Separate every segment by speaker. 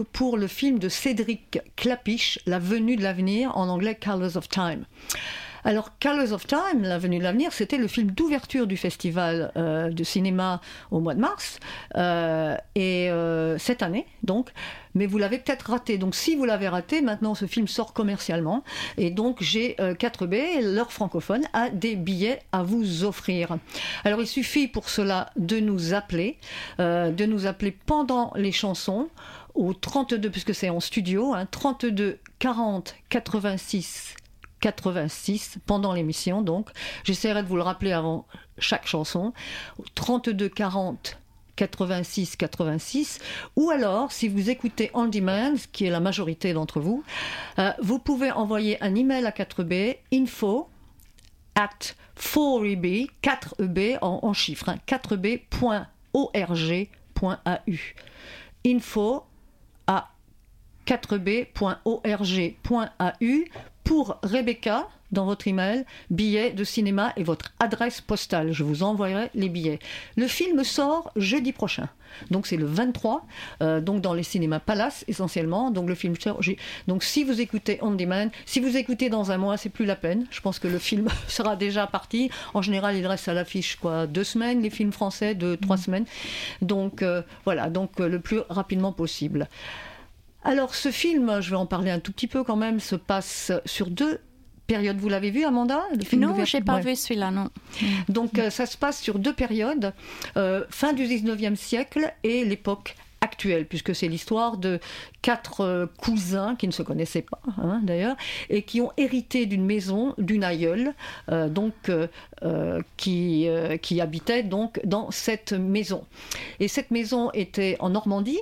Speaker 1: pour le film de Cédric Klapisch, La Venue de l'avenir, en anglais Colors of Time. Alors, Colors of Time, La Venue de l'avenir, c'était le film d'ouverture du festival de cinéma au mois de mars, cette année, donc, mais vous l'avez peut-être raté. Donc, si vous l'avez raté, maintenant, ce film sort commercialement, et donc, j'ai 4B, l'heure francophone, a des billets à vous offrir. Alors, il suffit pour cela de nous appeler pendant les chansons, au 32, puisque c'est en studio, 32 40 86 86 pendant l'émission, donc j'essaierai de vous le rappeler avant chaque chanson, 32 40 86 86, ou alors si vous écoutez On Demand, ce qui est la majorité d'entre vous, vous pouvez envoyer un email à 4B, info@4eb, 4eb en chiffres, 4b.org.au, info à 4b.org.au pour Rebecca, dans votre email, billets de cinéma et votre adresse postale. Je vous envoyerai les billets. Le film sort jeudi prochain. Donc c'est le 23, donc dans les cinémas Palace essentiellement. Donc le film sort. Donc si vous écoutez On Demand, si vous écoutez dans un mois, c'est plus la peine. Je pense que le film sera déjà parti. En général, il reste à l'affiche 2 semaines, les films français, 3 semaines. Donc voilà, donc le plus rapidement possible. Alors ce film, je vais en parler un tout petit peu quand même, se passe sur 2 périodes. Vous l'avez vu, Amanda, le film?
Speaker 2: Non, je n'ai pas vu celui-là, non.
Speaker 1: Donc ça se passe sur 2 périodes, fin du 19e siècle et l'époque actuelle, puisque c'est l'histoire de 4 cousins qui ne se connaissaient pas, d'ailleurs, et qui ont hérité d'une maison, d'une aïeule, qui habitait donc dans cette maison. Et cette maison était en Normandie,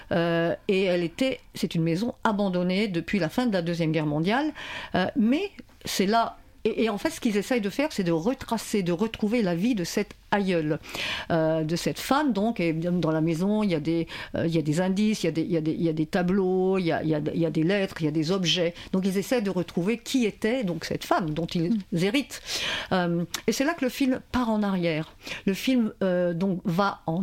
Speaker 1: et c'est une maison abandonnée depuis la fin de la Deuxième Guerre mondiale, mais c'est là. Et en fait, ce qu'ils essayent de faire, c'est de retracer, de retrouver la vie de cette aïeule, de cette femme. Donc, et dans la maison, il y a des indices, il y a des tableaux, il y a des lettres, il y a des objets. Donc, ils essaient de retrouver qui était donc cette femme dont ils héritent. Et c'est là que le film part en arrière. Le film donc va en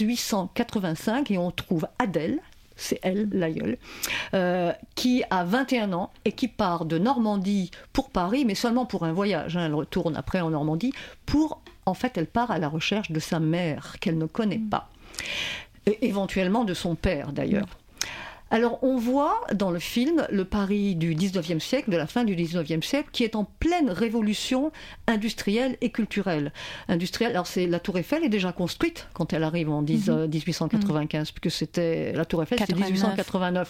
Speaker 1: 1885 et on trouve Adèle. C'est elle, l'aïeule, qui a 21 ans et qui part de Normandie pour Paris, mais seulement pour un voyage. Elle retourne après en Normandie en fait, elle part à la recherche de sa mère, qu'elle ne connaît pas. Et éventuellement de son père, d'ailleurs. Alors, on voit dans le film le Paris du 19e siècle, de la fin du 19e siècle, qui est en pleine révolution industrielle et culturelle. Alors, la Tour Eiffel est déjà construite quand elle arrive en 1895, puisque la Tour Eiffel, c'est 1889.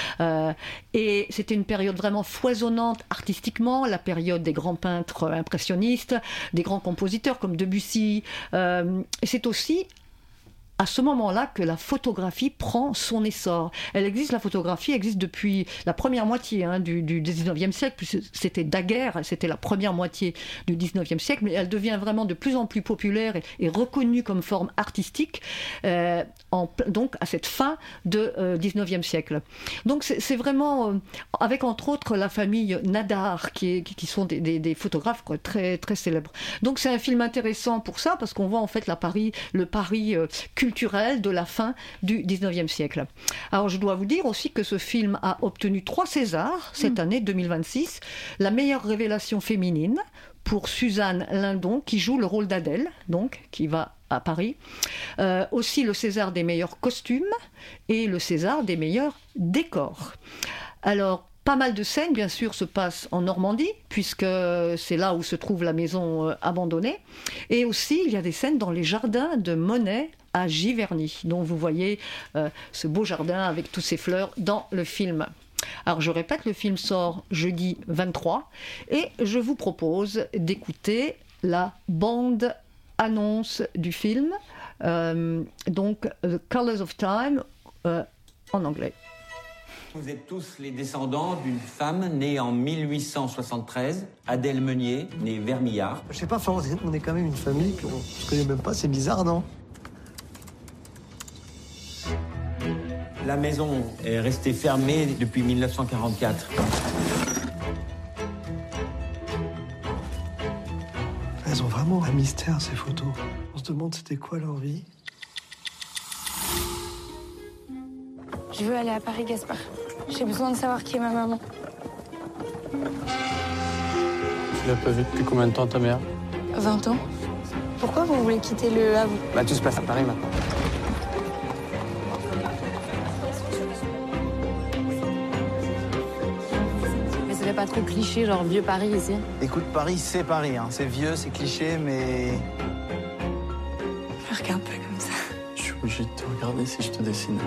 Speaker 1: Et c'était une période vraiment foisonnante artistiquement, la période des grands peintres impressionnistes, des grands compositeurs comme Debussy. Et c'est aussi à ce moment-là que la photographie prend son essor. La photographie existe depuis la première moitié du 19e siècle, puisque c'était Daguerre, c'était la première moitié du 19e siècle, mais elle devient vraiment de plus en plus populaire et reconnue comme forme artistique donc à cette fin de 19e siècle. Donc c'est vraiment, avec entre autres la famille Nadar, qui sont des photographes très, très célèbres. Donc c'est un film intéressant pour ça, parce qu'on voit en fait le Paris culturel de la fin du 19e siècle. Alors je dois vous dire aussi que ce film a obtenu 3 Césars cette année 2026. La meilleure révélation féminine pour Suzanne Lindon, qui joue le rôle d'Adèle, donc qui va à Paris. Aussi le César des meilleurs costumes et le César des meilleurs décors. Alors, pas mal de scènes, bien sûr, se passent en Normandie, puisque c'est là où se trouve la maison abandonnée. Et aussi, il y a des scènes dans les jardins de Monet à Giverny, dont vous voyez ce beau jardin avec toutes ces fleurs dans le film. Alors, je répète, le film sort jeudi 23, et je vous propose d'écouter la bande-annonce du film, donc The Colors of Time, en anglais.
Speaker 3: Vous êtes tous les descendants d'une femme née en 1873, Adèle Meunier, née Vermillard.
Speaker 4: Je sais pas, on est quand même une famille qu'on se connaît même pas, c'est bizarre, non?
Speaker 3: La maison est restée fermée depuis 1944.
Speaker 4: Elles ont vraiment un mystère, ces photos. On se demande c'était quoi leur vie.
Speaker 2: Je veux aller à Paris, Gaspard. J'ai besoin de savoir qui est ma maman.
Speaker 5: Tu l'as pas vue depuis combien de temps, ta mère?
Speaker 2: 20 ans. Pourquoi vous voulez quitter le Havre?
Speaker 5: Bah, tout se passe à Paris maintenant.
Speaker 6: Mais ça fait pas trop cliché, genre vieux Paris ici?
Speaker 7: Écoute, Paris, c'est Paris. Hein. C'est vieux, c'est cliché, mais...
Speaker 2: Je me regarde pas comme ça.
Speaker 5: Je suis obligé de te regarder si je te dessine.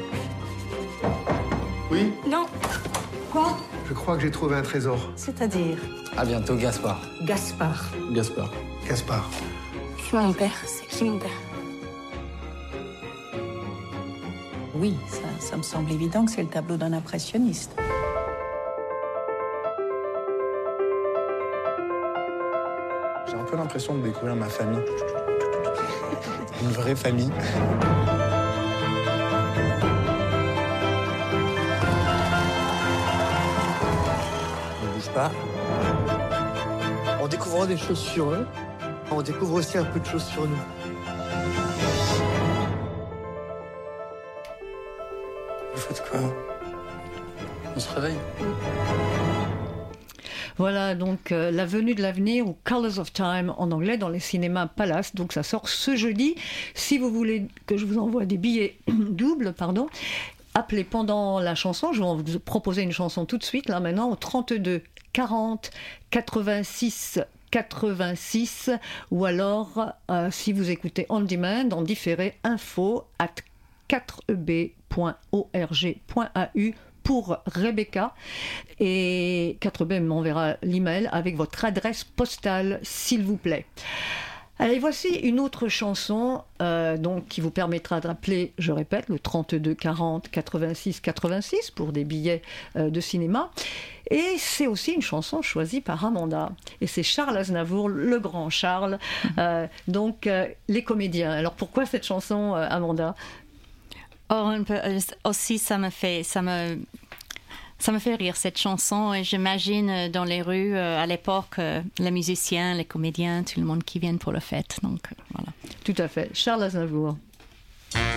Speaker 4: Oui,
Speaker 2: Non.
Speaker 8: Quoi?
Speaker 4: je crois que j'ai trouvé un trésor.
Speaker 8: C'est-à-dire?
Speaker 5: À bientôt, Gaspard.
Speaker 8: Gaspard.
Speaker 5: Gaspard.
Speaker 4: Gaspard.
Speaker 2: C'est mon père. C'est qui mon père?
Speaker 8: Oui, ça me semble évident que c'est le tableau d'un impressionniste.
Speaker 5: J'ai un peu l'impression de découvrir ma famille. Une vraie famille. Ne bouge pas.
Speaker 4: En découvrant des choses sur eux, on découvre aussi un peu de choses sur nous.
Speaker 5: Vous faites quoi? On se réveille?
Speaker 1: Voilà donc La Venue de l'avenir ou Colors of Time en anglais dans les cinémas Palace. Donc ça sort ce jeudi. Si vous voulez que je vous envoie des billets doubles, appelez pendant la chanson. Je vais vous proposer une chanson tout de suite, là maintenant, au 32 40 86 86 ou alors si vous écoutez on demand, en différé, info@4eb.org.au pour Rebecca, et 4B m'enverra l'email avec votre adresse postale s'il vous plaît. Allez, voici une autre chanson donc, qui vous permettra d'appeler, je répète, le 32 40 86 86 pour des billets de cinéma. Et c'est aussi une chanson choisie par Amanda. Et c'est Charles Aznavour, le grand Charles, donc les comédiens. Alors pourquoi cette chanson, Amanda?
Speaker 9: Aussi, ça me fait rire cette chanson, et j'imagine dans les rues à l'époque les musiciens, les comédiens, tout le monde qui vient pour la fête. Donc voilà.
Speaker 1: Tout à fait. Charles Aznavour.